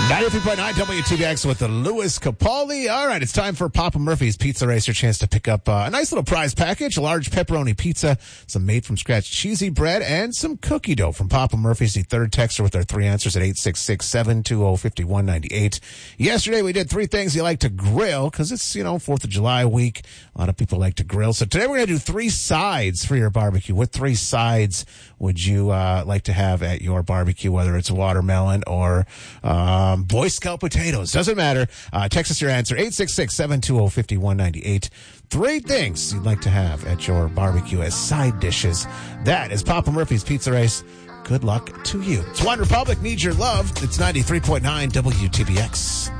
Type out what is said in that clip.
93.9 WTBX with the Louis Capaldi. All right, it's time for Papa Murphy's Pizza Race. Your chance to pick up a nice little prize package, a large pepperoni pizza, some made-from-scratch cheesy bread, and some cookie dough from Papa Murphy's. The third texter with our three answers at 866-720-5198. Yesterday, we did three things you like to grill because it's, 4th of July week. A lot of people like to grill. So today, we're going to do three sides for your barbecue. What three sides would you like to have at your barbecue, whether it's watermelon or Boy Scout potatoes? Doesn't matter. Text us your answer, 866-720-5198. Three things you'd like to have at your barbecue as side dishes. That is Papa Murphy's Pizza Race. Good luck to you. It's One Republic, Need Your Love. It's 93.9 WTBX.